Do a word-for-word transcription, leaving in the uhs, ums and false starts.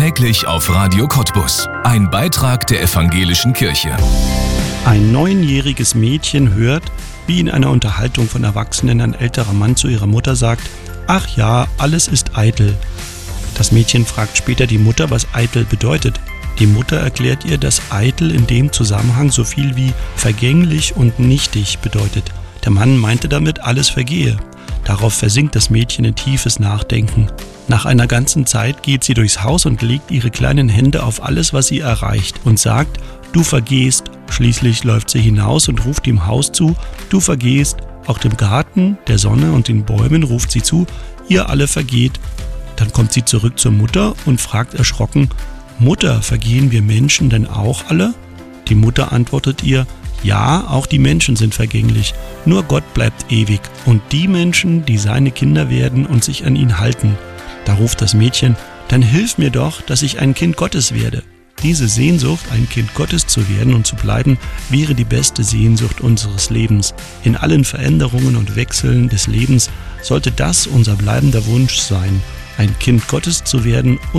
Täglich auf Radio Cottbus. Ein Beitrag der Evangelischen Kirche. Ein neunjähriges Mädchen hört, wie in einer Unterhaltung von Erwachsenen ein älterer Mann zu ihrer Mutter sagt: Ach ja, alles ist eitel. Das Mädchen fragt später die Mutter, was eitel bedeutet. Die Mutter erklärt ihr, dass eitel in dem Zusammenhang so viel wie vergänglich und nichtig bedeutet. Der Mann meinte damit, alles vergehe. Darauf versinkt das Mädchen in tiefes Nachdenken. Nach einer ganzen Zeit geht sie durchs Haus und legt ihre kleinen Hände auf alles, was sie erreicht, und sagt: Du vergehst. Schließlich läuft sie hinaus und ruft dem Haus zu: Du vergehst. Auch dem Garten, der Sonne und den Bäumen ruft sie zu: Ihr alle vergeht. Dann kommt sie zurück zur Mutter und fragt erschrocken: Mutter, vergehen wir Menschen denn auch alle? Die Mutter antwortet ihr: Ja, auch die Menschen sind vergänglich, nur Gott bleibt ewig und die Menschen, die seine Kinder werden und sich an ihn halten. Da ruft das Mädchen: Dann hilf mir doch, dass ich ein Kind Gottes werde. Diese Sehnsucht, ein Kind Gottes zu werden und zu bleiben, wäre die beste Sehnsucht unseres Lebens. In allen Veränderungen und Wechseln des Lebens sollte das unser bleibender Wunsch sein, ein Kind Gottes zu werden